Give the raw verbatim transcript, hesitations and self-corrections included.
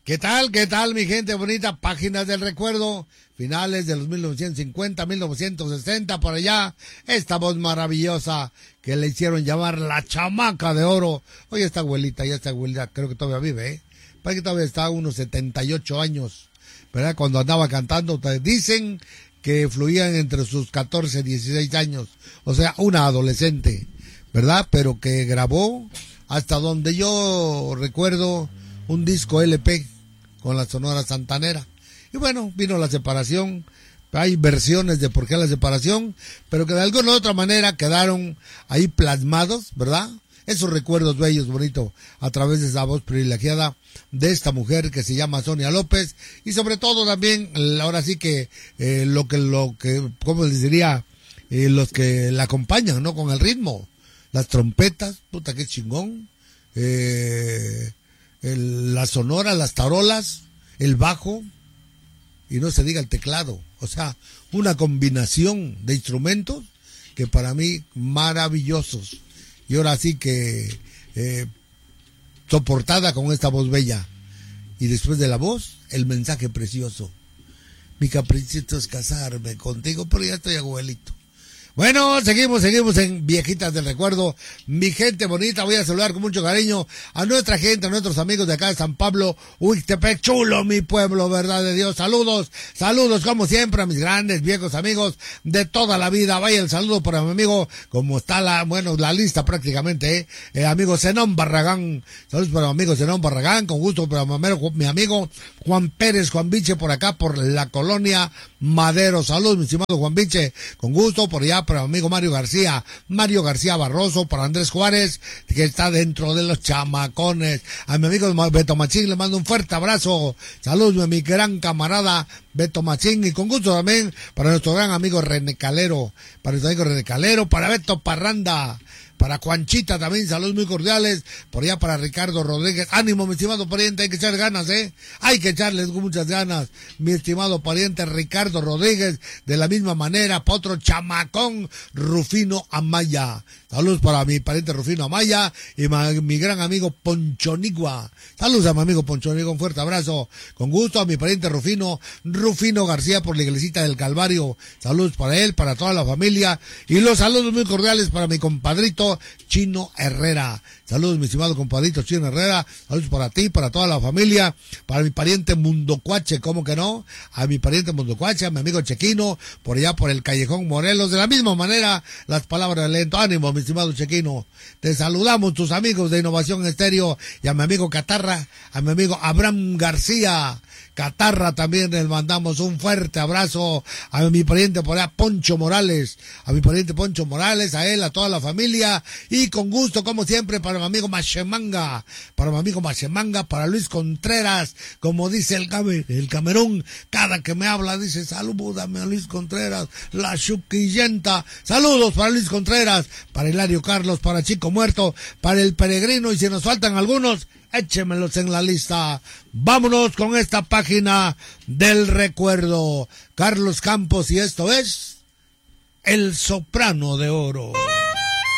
¿Qué tal? ¿Qué tal, mi gente bonita? Páginas del recuerdo, finales de los mil novecientos cincuenta, mil novecientos sesenta, por allá. Esta voz maravillosa que le hicieron llamar la chamaca de oro. Oye, esta abuelita, ya esta abuelita, creo que todavía vive, ¿eh? Parece que todavía está a unos setenta y ocho años, ¿verdad? Cuando andaba cantando, dicen que fluían entre sus catorce, dieciséis años. O sea, una adolescente, ¿verdad? Pero que grabó, hasta donde yo recuerdo, un disco L P con la Sonora Santanera. Y bueno, vino la separación. Hay versiones de por qué la separación, pero que de alguna u otra manera quedaron ahí plasmados, ¿verdad? Esos recuerdos bellos, bonitos, a través de esa voz privilegiada de esta mujer que se llama Sonia López. Y sobre todo también, ahora sí que, eh, lo que, lo que, ¿cómo les diría? Eh, los que la acompañan, ¿no? Con el ritmo. Las trompetas, puta, qué chingón. Eh... El, la sonora, las tarolas, el bajo y no se diga el teclado. O sea, una combinación de instrumentos que para mí maravillosos. Y ahora sí que eh, soportada con esta voz bella. Y después de la voz, el mensaje precioso. Mi caprichito es casarme contigo, pero ya estoy abuelito. Bueno, seguimos, seguimos en Viejitas del Recuerdo. Mi gente bonita, voy a saludar con mucho cariño a nuestra gente, a nuestros amigos de acá de San Pablo, Huixtepec, chulo mi pueblo, verdad de Dios. Saludos, saludos como siempre a mis grandes, viejos amigos de toda la vida. Vaya el saludo para mi amigo, como está la, bueno, la lista prácticamente, eh, eh amigo Zenón Barragán. Saludos para mi amigo Zenón Barragán, con gusto para mi amigo, mi amigo Juan Pérez, Juan Viche, por acá, por la colonia Madero. Saludos, mi estimado Juan Viche, con gusto, por allá para mi amigo Mario García, Mario García Barroso, para Andrés Juárez, que está dentro de los chamacones. A mi amigo Beto Machín le mando un fuerte abrazo. Saludos a mi gran camarada Beto Machín, y con gusto también para nuestro gran amigo René Calero, para nuestro amigo René Calero, para Beto Parranda, para Juanchita también, saludos muy cordiales, por allá para Ricardo Rodríguez. Ánimo, mi estimado pariente, hay que echar ganas, ¿eh? Hay que echarles muchas ganas, mi estimado pariente Ricardo Rodríguez. De la misma manera, para otro chamacón, Rufino Amaya. Saludos para mi pariente Rufino Amaya y ma, mi gran amigo Ponchonigua. Saludos a mi amigo Ponchonigua, un fuerte abrazo. Con gusto a mi pariente Rufino, Rufino García por la iglesita del Calvario. Saludos para él, para toda la familia. Y los saludos muy cordiales para mi compadrito Chino Herrera. Saludos, mi estimado compadrito Chino Herrera. Saludos para ti, para toda la familia. Para mi pariente Mundocuache, ¿cómo que no? A mi pariente Mundocuache, a mi amigo Chequino, por allá por el Callejón Morelos. De la misma manera, las palabras de lento. Ánimo, mi estimado Chequino. Te saludamos, tus amigos de Innovación Estéreo, y a mi amigo Catarra, a mi amigo Abraham García Catarra también les mandamos un fuerte abrazo. A mi pariente por allá, Poncho Morales, a mi pariente Poncho Morales, a él, a toda la familia, y con gusto, como siempre, para mi amigo Machemanga, para mi amigo Machemanga, para Luis Contreras, como dice el, Cam- el Camerún, cada que me habla dice, salúdame a Luis Contreras, la chuquillenta. Saludos para Luis Contreras, para Hilario Carlos, para Chico Muerto, para el Peregrino, y si nos faltan algunos, échemelos en la lista. Vámonos con esta página del recuerdo. Carlos Campos, y esto es El Soprano de Oro.